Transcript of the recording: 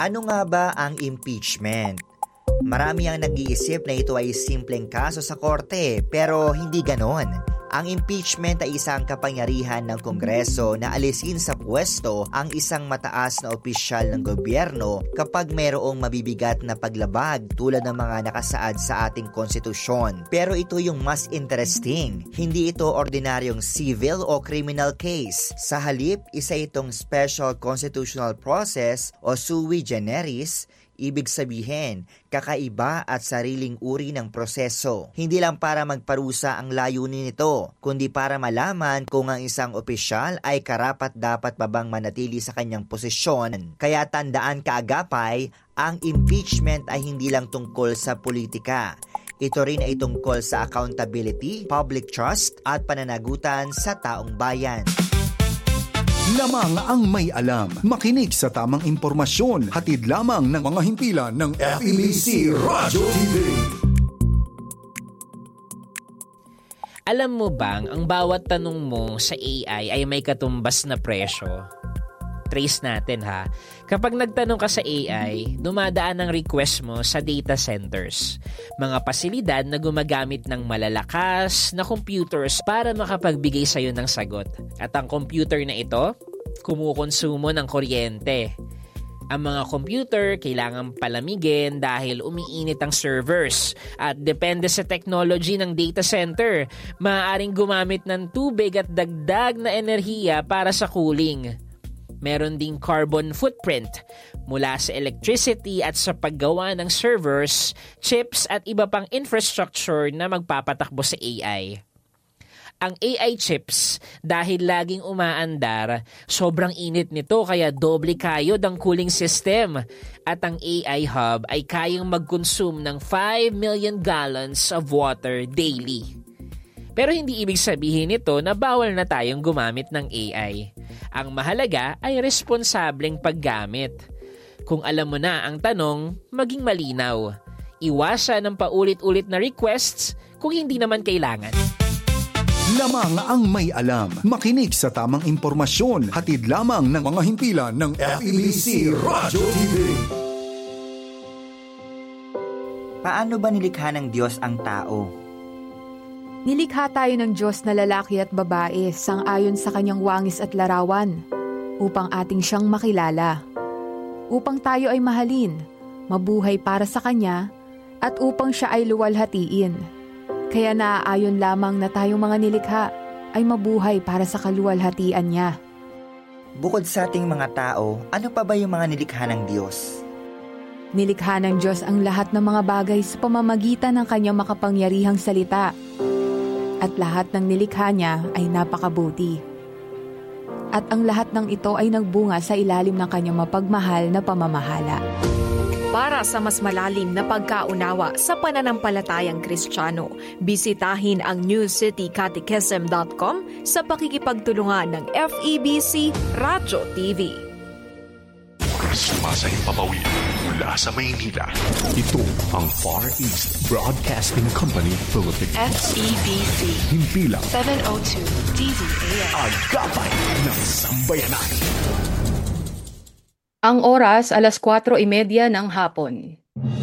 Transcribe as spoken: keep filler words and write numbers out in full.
Ano nga ba ang impeachment? Marami ang nag-iisip na ito ay simpleng kaso sa korte, pero hindi ganon. Ang impeachment ay isang kapangyarihan ng Kongreso na alisin sa pwesto ang isang mataas na opisyal ng gobyerno kapag mayroong mabibigat na paglabag tulad ng mga nakasaad sa ating konstitusyon. Pero ito yung mas interesting. Hindi ito ordinaryong civil o criminal case. Sa halip, isa itong special constitutional process o sui generis. Ibig sabihin, kakaiba at sariling uri ng proseso. Hindi lang para magparusa ang layunin nito, kundi para malaman kung ang isang opisyal ay karapat-dapat pa bang manatili sa kanyang posisyon. Kaya tandaan kaagapay, ang impeachment ay hindi lang tungkol sa politika. Ito rin ay tungkol sa accountability, public trust at pananagutan sa taong bayan. Lamang ang may alam. Makinig sa tamang impormasyon. Hatid lamang ng mga himpilan ng F E B C Radyo T V. Alam mo bang ang bawat tanong mo sa A I ay may katumbas na presyo? Trace natin ha. Kapag nagtanong ka sa A I, dumadaan ang request mo sa data centers. Mga pasilidad na gumagamit ng malalakas na computers para makapagbigay sa'yo ng sagot. At ang computer na ito, kumukonsumo ng kuryente. Ang mga computer kailangan palamigin dahil umiinit ang servers. At depende sa technology ng data center, maaaring gumamit ng tubig at dagdag na enerhiya para sa cooling. Meron ding carbon footprint mula sa electricity at sa paggawa ng servers, chips at iba pang infrastructure na magpapatakbo sa A I. Ang A I chips, dahil laging umaandar, sobrang init nito kaya doble kayod ang cooling system. At ang A I hub ay kayang mag-consume ng five million gallons of water daily. Pero hindi ibig sabihin nito na bawal na tayong gumamit ng A I. Ang mahalaga ay responsableng paggamit. Kung alam mo na ang tanong, maging malinaw. Iwasan ang paulit-ulit na requests kung hindi naman kailangan. Lamang ang may alam. Makinig sa tamang impormasyon. Hatid lamang ng mga himpilan ng F E B C Radyo T V. Paano ba nilikha ng Diyos ang tao? Nilikha tayo ng Diyos na lalaki at babae sang-ayon sa kanyang wangis at larawan upang ating siyang makilala. Upang tayo ay mahalin, mabuhay para sa Kanya at upang siya ay luwalhatiin. Kaya naaayon lamang na tayong mga nilikha ay mabuhay para sa kaluwalhatian niya. Bukod sa ating mga tao, ano pa ba yung mga nilikha ng Diyos? Nilikha ng Diyos ang lahat ng mga bagay sa pamamagitan ng kanyang makapangyarihang salita. At lahat ng nilikha niya ay napakabuti. At ang lahat ng ito ay nagbunga sa ilalim ng kanyang mapagmahal na pamamahala. Para sa mas malalim na pagkaunawa sa pananampalatayang Kristiyano, bisitahin ang new city catechism dot com sa pakikipagtulungan ng F E B C Radyo T V. Sumasayang papawid mula sa Maynila. Ito ang Far East Broadcasting Company Philippines. F E B C. Himpilang seven oh two D Z A M. Agapay ng Sambayanan. Ang oras, alas kwatro y media ng hapon.